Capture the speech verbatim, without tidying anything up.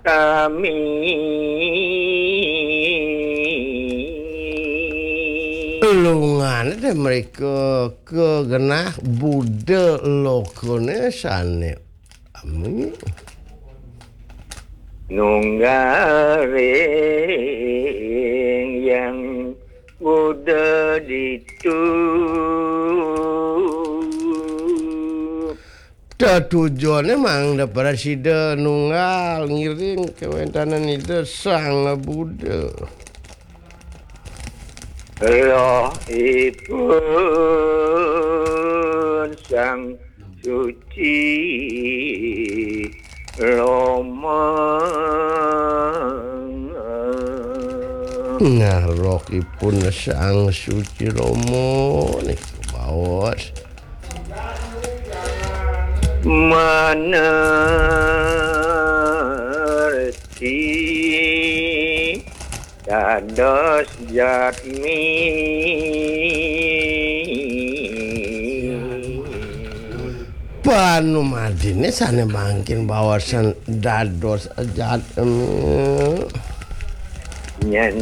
kami lungane deh mereka kegenah Buddha lokone sane ami nunggaring yang Buddha ditu tujuannya mang da presiden nunggal ngiring kewentanan itu sang Buddha rohipun sang suci Roma nah rohipun sang suci Roma nih bawas manerti dados jatmi panu madine sane mangkin bawasan dados jatmi nyen